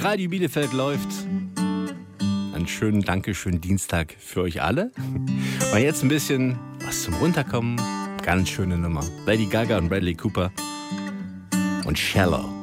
Radio Bielefeld läuft. Einen schönen Dankeschön Dienstag für euch alle. Und jetzt ein bisschen was zum Runterkommen. Ganz schöne Nummer. Lady Gaga und Bradley Cooper und Shallow.